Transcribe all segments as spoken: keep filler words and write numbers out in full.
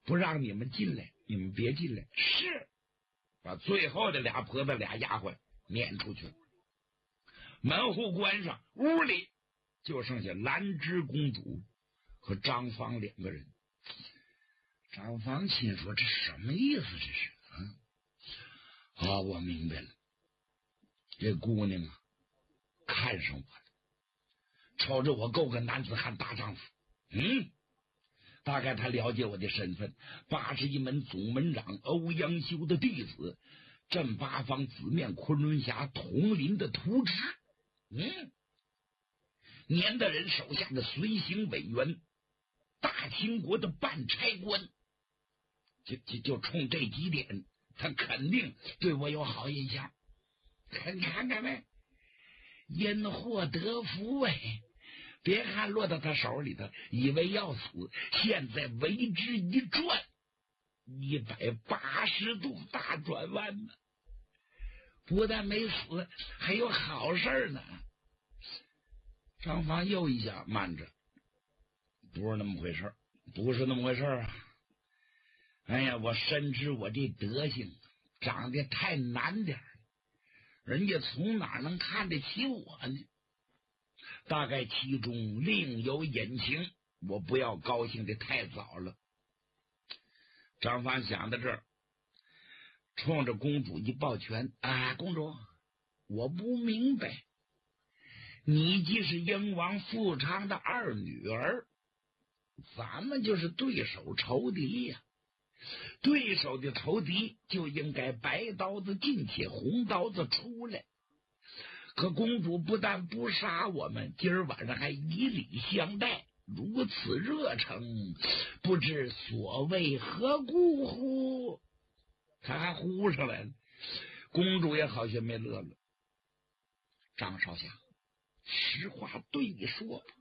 不让你们进来，你们别进来。是，把最后的俩婆子俩丫鬟撵出去了，门户关上，屋里就剩下兰芝公主和张芳两个人。张芳心说：“这什么意思？这是啊？啊，我明白了，这姑娘啊，看上我了，瞅着我够个男子汉大丈夫。嗯，大概他了解我的身份，八十一门总门长欧阳修的弟子，镇八方紫面昆仑峡统领的图纸。嗯，年的人手下的随行委员，大清国的办差官。”就就就冲这几点，他肯定对我有好印象。看看看没，因祸得福哎！别看落到他手里头，以为要死，现在为之一转，一百八十度大转弯呢。不但没死，还有好事呢。张芳又一想，慢着，不是那么回事，不是那么回事啊！哎呀，我深知我这德行长得太难点了，人家从哪能看得起我呢？大概其中另有隐情，我不要高兴的太早了。张芳想到这儿，冲着公主一抱拳：“啊，公主，我不明白，你既是英王富昌的二女儿，咱们就是对手仇敌呀、啊。对手的仇敌就应该白刀子进去，红刀子出来。可公主不但不杀我们，今儿晚上还以礼相待，如此热诚，不知所谓何故乎？”他还呼上来了。公主也好些没乐了。张少侠，实话对你说吧，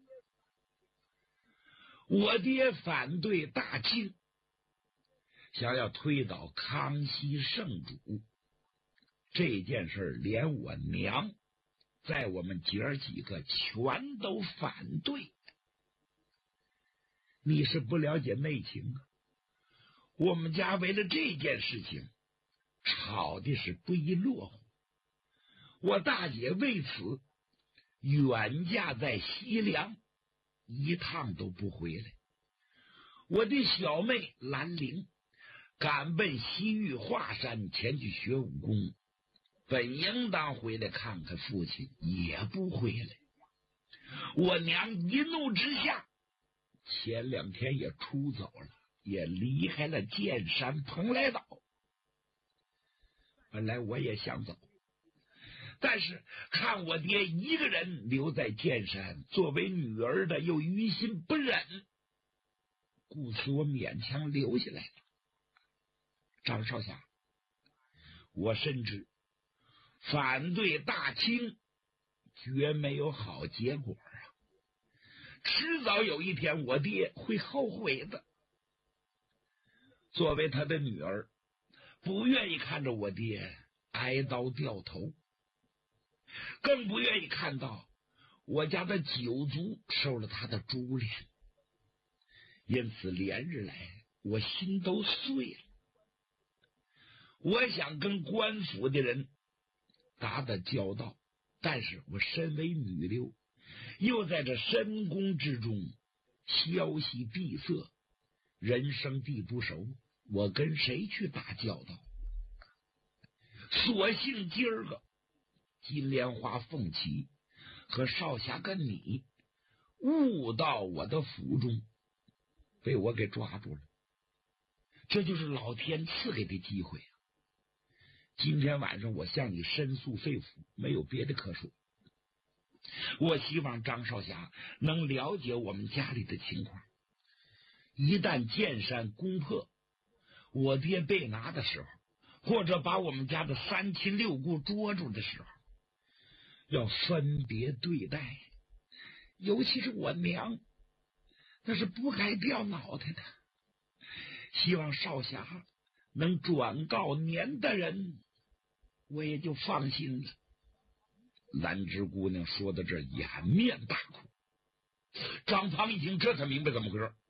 我爹反对大清，想要推倒康熙圣主，这件事连我娘在我们姐儿几个全都反对。你是不了解内情啊，我们家为了这件事情吵的是不亦乐乎。我大姐为此远嫁在西凉，一趟都不回来。我的小妹兰陵赶奔西域华山前去学武功，本应当回来看看父亲，也不回来。我娘一怒之下，前两天也出走了，也离开了剑山蓬莱岛。本来我也想走，但是看我爹一个人留在剑山，作为女儿的又于心不忍，故此我勉强留下来了。张少侠，我深知反对大清绝没有好结果啊，迟早有一天我爹会后悔的。作为他的女儿，不愿意看着我爹挨刀掉头，更不愿意看到我家的九族受了他的株连，因此连日来我心都碎了。我想跟官府的人打打交道，但是我身为女流，又在这深宫之中消息闭塞，人生地不熟，我跟谁去打交道？所幸今儿个金莲花凤起和少侠跟你误到我的府中，被我给抓住了，这就是老天赐给的机会啊！今天晚上我向你申诉肺腑，没有别的可说。我希望张少侠能了解我们家里的情况，一旦剑山攻破，我爹被拿的时候，或者把我们家的三亲六故捉住的时候，要分别对待，尤其是我娘，那是不该掉脑袋的。希望少侠能转告年的人，我也就放心了。兰芝姑娘说到这，掩面大哭。张芳一听，这才明白怎么回事。